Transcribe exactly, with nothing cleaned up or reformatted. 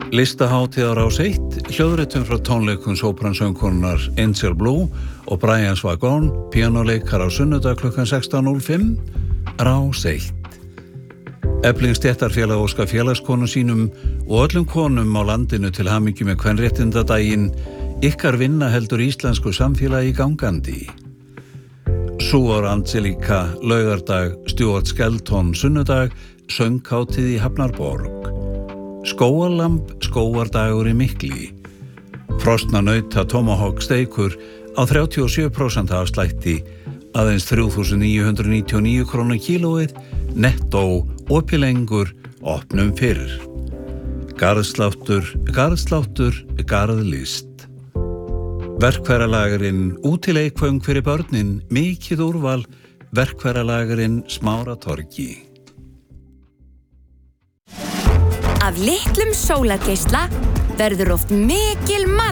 Listahátíð á Rás eitt, hljóðritun frá tónleikum sópransöngkonunnar Angel Blue og Brian Swagon, píanóleikar á sunnudag klukkan sextán núll fimm, Rás eitt. Efling stéttarfélag óskar félagskonum sínum og öllum konum á landinu til hamingju með kvenréttindadaginn. Ykkar vinna heldur íslensku samfélagi gangandi. Suor Angelika, laugardag, Stuart Skelton, sunnudag, sönghátíð í Hafnarborg. Skógarlamb, skógardagur í Mikli. Frosna nauta tomahawk steikur á þrjátíu og sjö prósent afslætti, aðeins þrjú þúsund níu hundruð níutíu og níu krónur kílóið, nettó, opið lengur, opnum fyrr. Garðsláttur, garðsláttur, garðlist. Verkfæralagarinn, útileikföng fyrir börnin, mikið úrval, verkfæralagarinn Smáratorgi. Af litlum sólargeisla verður oft mikil